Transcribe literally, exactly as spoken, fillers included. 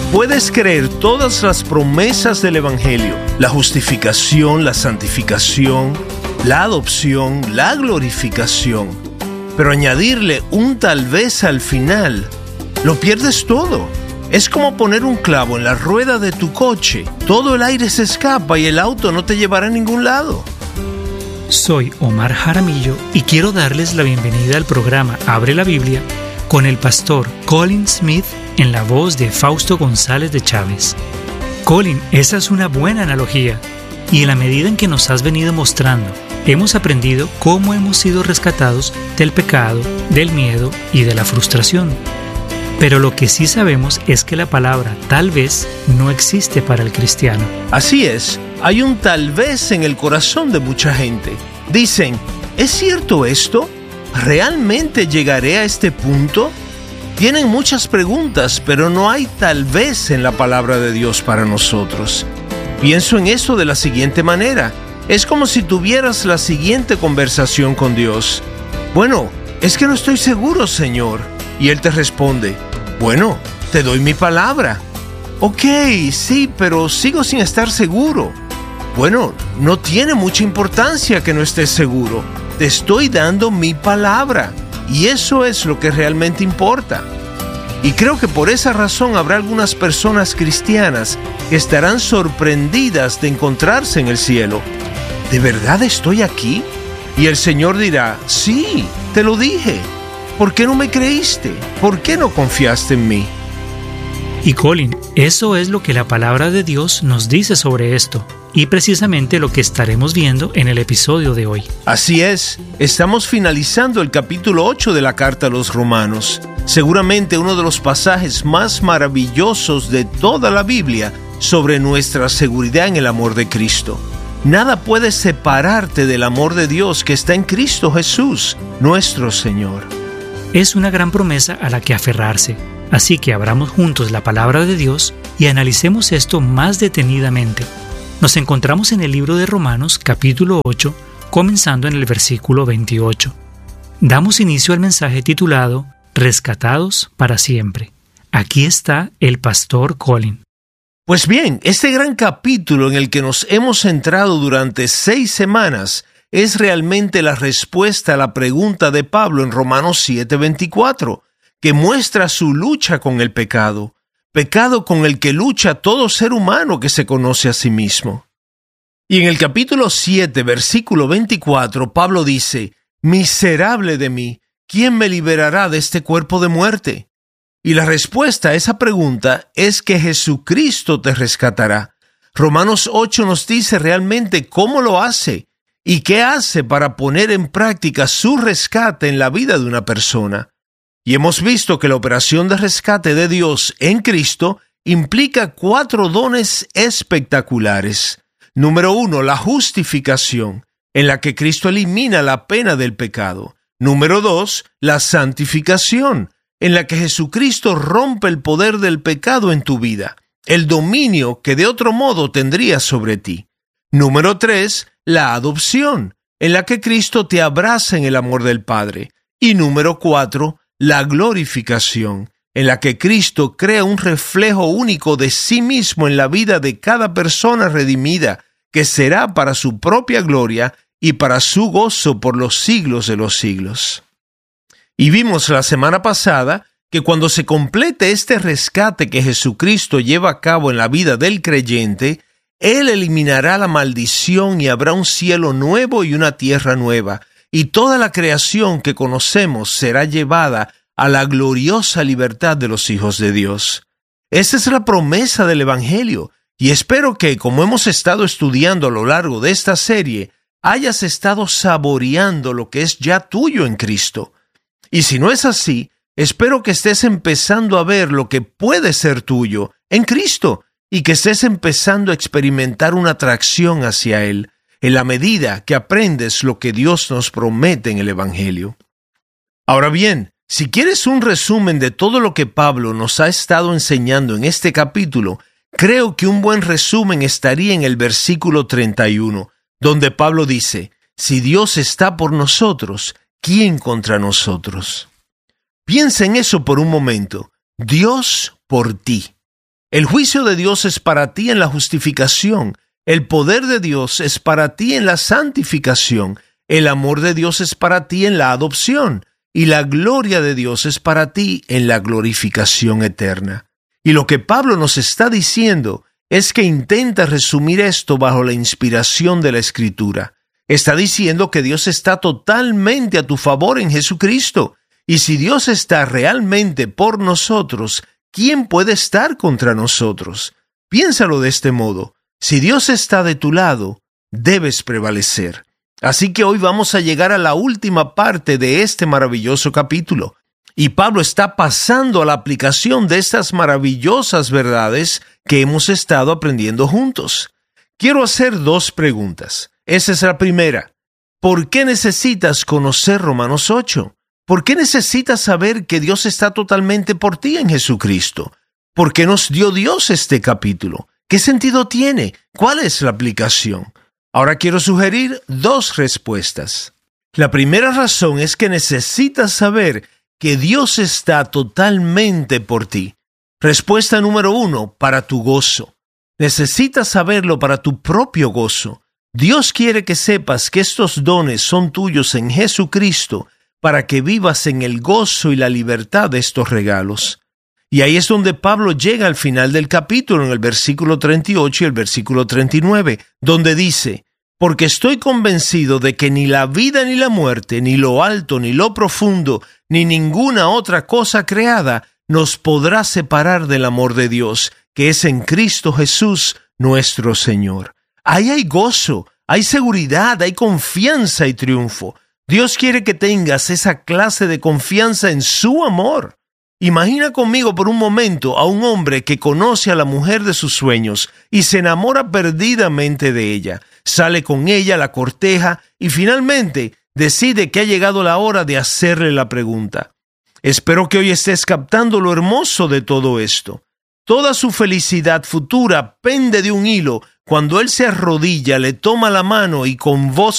Puedes creer todas las promesas del Evangelio, la justificación, la santificación, la adopción, la glorificación, pero añadirle un tal vez al final, lo pierdes todo. Es como poner un clavo en la rueda de tu coche. Todo el aire se escapa y el auto no te llevará a ningún lado. Soy Omar Jaramillo y quiero darles la bienvenida al programa Abre la Biblia con el pastor Colin Smith en la voz de Fausto González de Chávez. Colin, esa es una buena analogía, y en la medida en que nos has venido mostrando, hemos aprendido cómo hemos sido rescatados del pecado, del miedo y de la frustración. Pero lo que sí sabemos es que la palabra tal vez no existe para el cristiano. Así es, hay un tal vez en el corazón de mucha gente. Dicen, ¿es cierto esto? ¿Realmente llegaré a este punto? Tienen muchas preguntas, pero no hay tal vez en la palabra de Dios para nosotros. Pienso en eso de la siguiente manera. Es como si tuvieras la siguiente conversación con Dios. Bueno, es que no estoy seguro, Señor. Y Él te responde, bueno, te doy mi palabra. Ok, sí, pero sigo sin estar seguro. Bueno, no tiene mucha importancia que no estés seguro. Te estoy dando mi palabra. Y eso es lo que realmente importa. Y creo que por esa razón habrá algunas personas cristianas que estarán sorprendidas de encontrarse en el cielo. ¿De verdad estoy aquí? Y el Señor dirá, sí, te lo dije. ¿Por qué no me creíste? ¿Por qué no confiaste en mí? Y Colin, eso es lo que la palabra de Dios nos dice sobre esto, y precisamente lo que estaremos viendo en el episodio de hoy. Así es, estamos finalizando el capítulo ocho de la carta a los Romanos, seguramente uno de los pasajes más maravillosos de toda la Biblia sobre nuestra seguridad en el amor de Cristo. Nada puede separarte del amor de Dios que está en Cristo Jesús, nuestro Señor. Es una gran promesa a la que aferrarse. Así que abramos juntos la palabra de Dios y analicemos esto más detenidamente. Nos encontramos en el libro de Romanos, capítulo ocho, comenzando en el versículo veintiocho. Damos inicio al mensaje titulado Rescatados para siempre. Aquí está el pastor Colin. Pues bien, este gran capítulo en el que nos hemos centrado durante seis semanas es realmente la respuesta a la pregunta de Pablo en Romanos siete veinticuatro. Que muestra su lucha con el pecado, pecado con el que lucha todo ser humano que se conoce a sí mismo. Y en el capítulo siete, versículo veinticuatro, Pablo dice, «Miserable de mí, ¿quién me liberará de este cuerpo de muerte?» Y la respuesta a esa pregunta es que Jesucristo te rescatará. Romanos ocho nos dice realmente cómo lo hace y qué hace para poner en práctica su rescate en la vida de una persona. Y hemos visto que la operación de rescate de Dios en Cristo implica cuatro dones espectaculares. Número uno, la justificación, en la que Cristo elimina la pena del pecado. Número dos, la santificación, en la que Jesucristo rompe el poder del pecado en tu vida, el dominio que de otro modo tendría sobre ti. Número tres, la adopción, en la que Cristo te abraza en el amor del Padre. Y número cuatro, la glorificación, en la que Cristo crea un reflejo único de sí mismo en la vida de cada persona redimida, que será para su propia gloria y para su gozo por los siglos de los siglos. Y vimos la semana pasada que cuando se complete este rescate que Jesucristo lleva a cabo en la vida del creyente, Él eliminará la maldición y habrá un cielo nuevo y una tierra nueva, y toda la creación que conocemos será llevada a la gloriosa libertad de los hijos de Dios. Esa es la promesa del Evangelio, y espero que, como hemos estado estudiando a lo largo de esta serie, hayas estado saboreando lo que es ya tuyo en Cristo. Y si no es así, espero que estés empezando a ver lo que puede ser tuyo en Cristo, y que estés empezando a experimentar una atracción hacia Él, en la medida que aprendes lo que Dios nos promete en el Evangelio. Ahora bien, si quieres un resumen de todo lo que Pablo nos ha estado enseñando en este capítulo, creo que un buen resumen estaría en el versículo treinta y uno, donde Pablo dice, «Si Dios está por nosotros, ¿quién contra nosotros?» Piensa en eso por un momento. Dios por ti. El juicio de Dios es para ti en la justificación. El poder de Dios es para ti en la santificación. El amor de Dios es para ti en la adopción. Y la gloria de Dios es para ti en la glorificación eterna. Y lo que Pablo nos está diciendo es que intenta resumir esto bajo la inspiración de la Escritura. Está diciendo que Dios está totalmente a tu favor en Jesucristo. Y si Dios está realmente por nosotros, ¿quién puede estar contra nosotros? Piénsalo de este modo. Si Dios está de tu lado, debes prevalecer. Así que hoy vamos a llegar a la última parte de este maravilloso capítulo. Y Pablo está pasando a la aplicación de estas maravillosas verdades que hemos estado aprendiendo juntos. Quiero hacer dos preguntas. Esa es la primera. ¿Por qué necesitas conocer Romanos ocho? ¿Por qué necesitas saber que Dios está totalmente por ti en Jesucristo? ¿Por qué nos dio Dios este capítulo? ¿Qué sentido tiene? ¿Cuál es la aplicación? Ahora quiero sugerir dos respuestas. La primera razón es que necesitas saber que Dios está totalmente por ti. Respuesta número uno, para tu gozo. Necesitas saberlo para tu propio gozo. Dios quiere que sepas que estos dones son tuyos en Jesucristo para que vivas en el gozo y la libertad de estos regalos. Y ahí es donde Pablo llega al final del capítulo, en el versículo treinta y ocho y el versículo treinta y nueve, donde dice: porque estoy convencido de que ni la vida ni la muerte, ni lo alto ni lo profundo, ni ninguna otra cosa creada nos podrá separar del amor de Dios, que es en Cristo Jesús nuestro Señor. Ahí hay gozo, hay seguridad, hay confianza y triunfo. Dios quiere que tengas esa clase de confianza en su amor. Imagina conmigo por un momento a un hombre que conoce a la mujer de sus sueños y se enamora perdidamente de ella. Sale con ella, la corteja y finalmente decide que ha llegado la hora de hacerle la pregunta. Espero que hoy estés captando lo hermoso de todo esto. Toda su felicidad futura pende de un hilo cuando él se arrodilla, le toma la mano y con voz